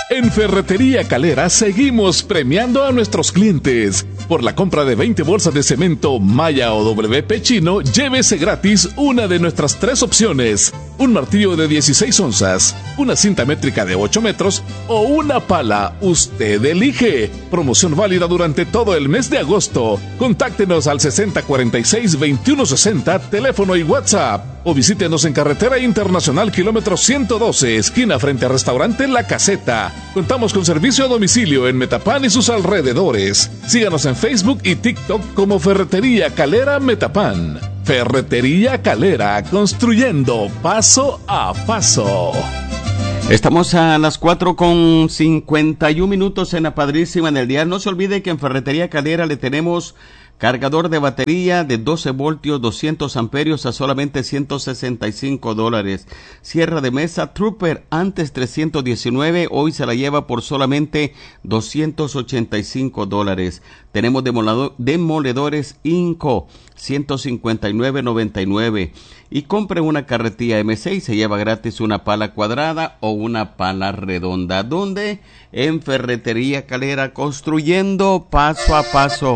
En Ferretería Calera seguimos premiando a nuestros clientes. Por la compra de 20 bolsas de cemento Maya o WP Chino, llévese gratis una de nuestras 3 opciones: un martillo de 16 onzas, una cinta métrica de 8 metros o una pala. Usted elige. Promoción válida durante todo el mes de agosto. Contáctenos al 6046-2160, teléfono y WhatsApp. O visítenos en Carretera Internacional kilómetro 112, esquina frente al restaurante La Caseta. Contamos con servicio a domicilio en Metapán y sus alrededores. Síganos en Facebook y TikTok como Ferretería Calera Metapán. Ferretería Calera, construyendo paso a paso. Estamos a las 4:51 en la Padrísima en el día. No se olvide que en Ferretería Calera le tenemos cargador de batería de 12 voltios, 200 amperios a solamente $165. Sierra de mesa Trooper, antes 319, hoy se la lleva por solamente $285. Tenemos demoledores Inco, $159.99. Y compre una carretilla M6 y se lleva gratis una pala cuadrada o una pala redonda. ¿Dónde? En Ferretería Calera, construyendo paso a paso.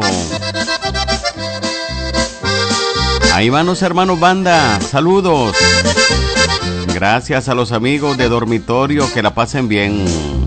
Ahí van los hermanos banda, saludos. Gracias a los amigos de dormitorio, que la pasen bien.